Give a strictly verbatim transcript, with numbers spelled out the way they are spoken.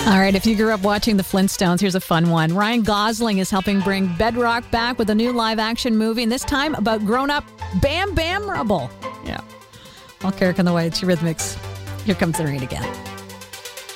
All right, if you grew up watching The Flintstones, here's a fun one. Ryan Gosling is helping bring Bedrock back with a new live-action movie, and this time about grown-up Bam Bam Rubble. Yeah. All Carrick on the way. It's Eurythmics. Here comes the rain again.